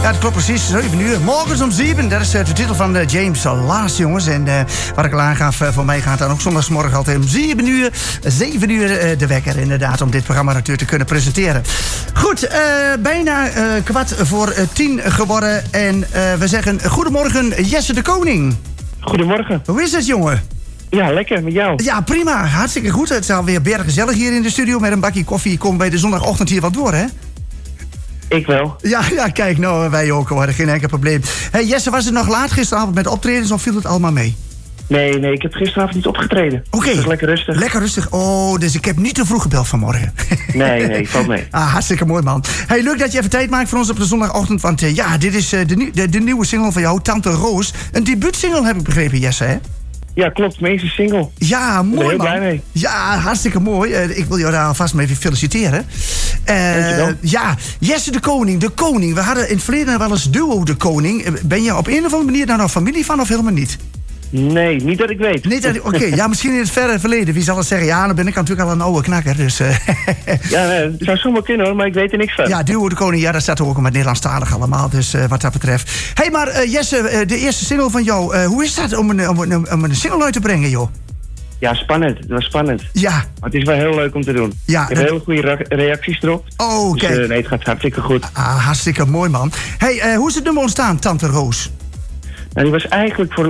Ja, dat klopt precies. 7 uur. Morgens om 7. Dat is de titel van James Last, jongens. En wat ik al aangaf, voor mij gaat dan ook zondagsmorgen altijd om 7 uur. 7 uur de wekker, inderdaad, om dit programma natuurlijk te kunnen presenteren. Goed, bijna 9:15 geworden. En we zeggen goedemorgen, Jesse de Koning. Goedemorgen. Hoe is het, jongen? Ja, lekker, met jou. Ja, prima. Hartstikke goed. Het is alweer gezellig hier in de studio met een bakje koffie. Kom bij de zondagochtend hier wat door, hè? Ik wel. Ja, kijk, nou, wij ook hoor. Geen enkel probleem. Hey, Jesse, was het nog laat gisteravond met optredens of viel het allemaal mee? Nee, ik heb gisteravond niet opgetreden. Oké. Het was lekker rustig. Lekker rustig. Oh, dus ik heb niet te vroeg gebeld vanmorgen. Nee, valt mee. Hartstikke mooi, man. Hey, leuk dat je even tijd maakt voor ons op de zondagochtend. Want dit is de nieuwe single van jou, Tante Roos. Een debuutsingle heb ik begrepen, Jesse, hè? Ja, klopt. Mijn eerste single. Ja, mooi, ik ben heel man. blij mee. Ja, hartstikke mooi. Ik wil jou daar alvast mee feliciteren. Dankjewel. Ja, Jesse de Koning. We hadden in het verleden wel eens Duo de Koning. Ben je op een of andere manier daar nog familie van of helemaal niet? Nee, niet dat ik weet. Oké. Ja, misschien in het verre verleden. Wie zal het zeggen? Ja, dan ben ik natuurlijk al een oude knakker. Dus, Ja, het zou zomaar kunnen hoor, maar ik weet er niks van. Ja, Duo de Koning, ja, dat staat ook met Nederlandstalig allemaal. Dus wat dat betreft. Hey, maar Jesse, de eerste single van jou. Hoe is dat om een single uit te brengen, joh? Ja, spannend. Het was spannend. Ja. Maar het is wel heel leuk om te doen. Ja, ik heb hele goede reacties erop. Oh, oké. Dus nee, het gaat hartstikke goed. Hartstikke mooi, man. Hey, hoe is het nummer ontstaan, Tante Roos? Nou, die was eigenlijk voor een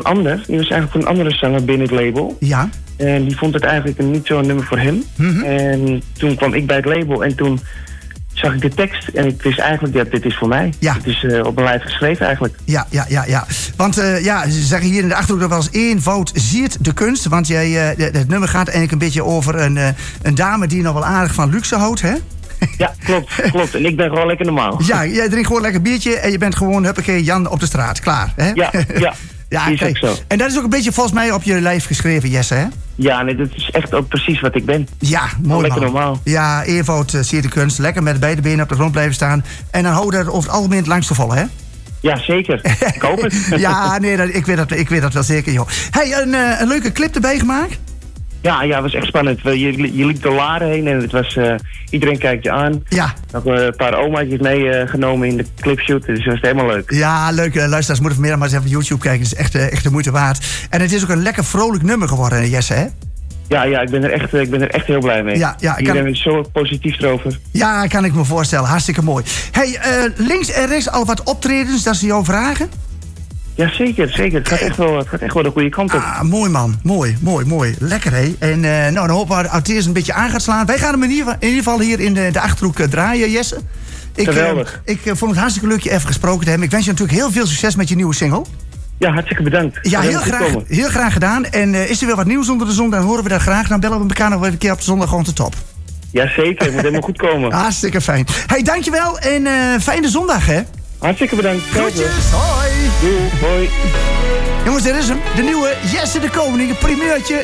andere zanger binnen het label. Ja. En die vond het eigenlijk niet zo'n nummer voor hem. Mm-hmm. En toen kwam ik bij het label en toen zag ik de tekst en ik wist eigenlijk, ja, dit is voor mij. Ja. Het is op mijn lijf geschreven eigenlijk. Ja. Want ze zeggen hier in de Achterhoek dat wel eens eenvoud ziet de kunst. Want het nummer gaat eigenlijk een beetje over een dame die nog wel aardig van luxe houdt, hè? Ja, klopt. En ik ben gewoon lekker normaal. Ja, jij drinkt gewoon lekker biertje en je bent gewoon, huppakee, Jan op de straat. Klaar, hè? Ja. Ja, is ook zo. En dat is ook een beetje volgens mij op je lijf geschreven, Jesse, hè? Ja, nee, dat is echt ook precies wat ik ben. Ja, mooi, lekker man. normaal. Ja, eenvoud zie je de kunst. Lekker met beide benen op de grond blijven staan. En dan hou je er over het algemeen het langste vol, hè? Ja, zeker. Ik hoop het. Ja, nee, ik weet dat wel zeker, joh. Hey, een leuke clip erbij gemaakt? Ja, het was echt spannend. Je liep door Laren heen en het was, iedereen kijkt je aan. Ja. Nog een paar omaatjes meegenomen in de clipshoot, dus dat was helemaal leuk. Ja, leuk. Luisteraars moeten vanmiddag maar eens even YouTube kijken. Het is echt de moeite waard. En het is ook een lekker vrolijk nummer geworden, Jesse, hè? Ja, ik ben er echt heel blij mee. Ja, iedereen is zo positief erover. Ja, kan ik me voorstellen. Hartstikke mooi. Hey, links en rechts al wat optredens, dat ze jou vragen? Ja, zeker. Het gaat echt wel de goede kant op. Mooi, man. Mooi. Lekker, hè? En dan hopen we dat het eerst een beetje aan gaat slaan. Wij gaan hem in ieder geval hier in de Achterhoek draaien, Jesse. Geweldig. Ik vond het hartstikke leuk je even gesproken te hebben. Ik wens je natuurlijk heel veel succes met je nieuwe single. Ja, hartstikke bedankt. Ja, heel graag gedaan. En is er weer wat nieuws onder de zon, dan horen we dat graag. Dan bellen we elkaar nog even een keer op de zondag gewoon te top. Ja, zeker. Het moet helemaal goed komen. Hartstikke fijn. Hey, dankjewel en fijne zondag, hè? Hartstikke bedankt. Groetjes, hoi. Doei, hoi. Jongens, dit is hem. De nieuwe Jesse de Koning, een primeurtje